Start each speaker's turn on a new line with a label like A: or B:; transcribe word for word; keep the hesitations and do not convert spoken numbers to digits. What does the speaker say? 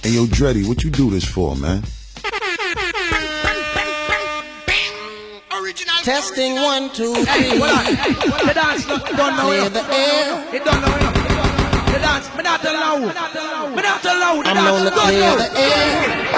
A: Hey, yo, Dreddy, what you do this for, man?
B: Testing one, two, three.
C: Hey, hold on. Hey, the dance don't know
B: Clear
C: enough.
B: the air.
C: It don't know enough. The dance, me not allow. Me not allow. The
B: I'm
C: dance
B: gonna
C: don't
B: clear
C: know.
B: the air.